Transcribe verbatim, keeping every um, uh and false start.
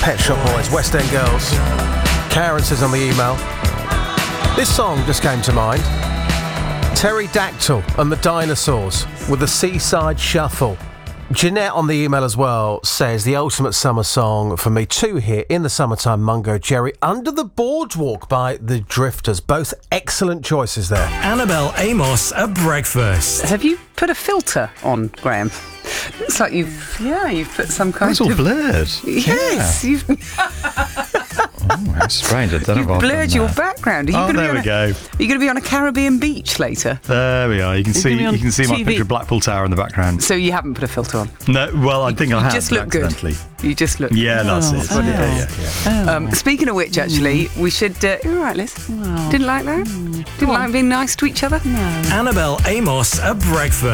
Pet Shop Boys, West End Girls. Karen says on the email, this song just came to mind. Pterodactyl and the Dinosaurs with the Seaside Shuffle. Jeanette on the email as well says the ultimate summer song for me too here in the summertime, Mungo Jerry, Under the Boardwalk by the Drifters. Both excellent choices there. Annabelle Amos at breakfast. Have you put a filter on, Graham? Looks like you've, yeah, you've put some kind It's of... all blurred. Yes, Yeah. you've... Oh, that's strange. I don't You've know if I've blurred done your that. background. Are you Oh, gonna be there on we a, go. Are you going to be on a Caribbean beach later? There we are. You can see gonna be on you can see my T V. picture of Blackpool Tower in the background. So you haven't put a filter on? No, well, I think I You have just look good. accidentally. You just look Yeah, good. that's Oh, it. what it Yeah, is. yeah, yeah. Um, speaking of which, actually, we should... Uh, you all right, Liz? Didn't like that? Didn't like being nice to each other? Annabelle Amos at breakfast.